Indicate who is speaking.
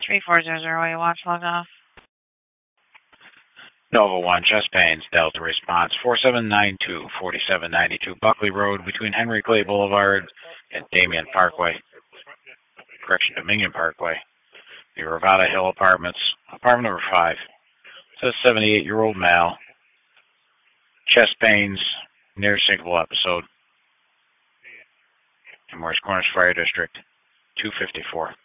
Speaker 1: 3400, you watch log off.
Speaker 2: Nova 1, chest pains, Delta response, 4792 Buckley Road between Henry Clay Boulevard and Dominion Parkway. The Ravada Hill Apartments, apartment number 5. Says 78-year-old male. Chest pains, near syncopal episode. In Morris Corners Fire District, 254.